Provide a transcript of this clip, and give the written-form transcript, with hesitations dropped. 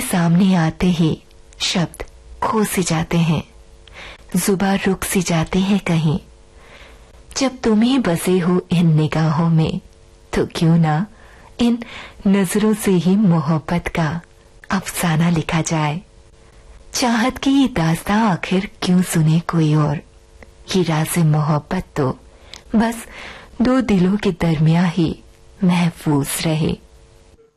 सामने आते ही शब्द खो से जाते हैं, जुबान रुक सी जाते हैं कहीं। जब तुम ही बसे हो इन निगाहों में, तो क्यों ना इन नजरों से ही मोहब्बत का अफसाना लिखा जाए। चाहत की ये दास्तां आखिर क्यों सुने कोई और, ये राज़े मोहब्बत तो बस दो दिलों के दरमियां ही महफूज रहे।